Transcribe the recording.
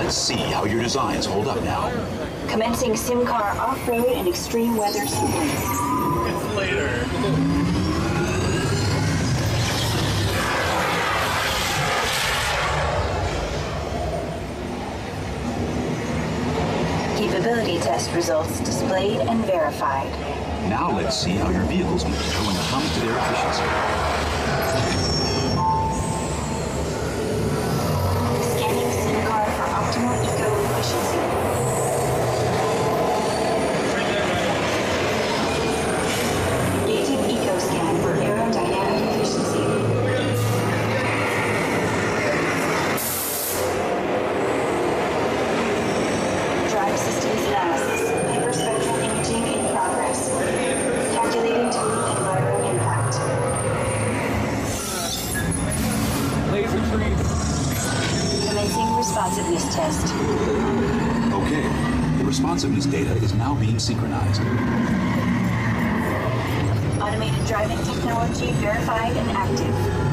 Let's see how your designs hold up now. Commencing SimCar off-road and extreme weather sequence. It's later. Capability test results displayed and verified. Now let's see how your vehicles measure when it comes to their efficiency. Scanning SimCar for optimal eco-efficiency. Engaging EcoScan for aerodynamic efficiency. Drive systems analysis. Hyperspectral imaging in progress. Calculating total environmental impact. Laser trees. Commencing responsiveness test. Okay, the responsiveness data is now being synchronized. Automated driving technology verified and active.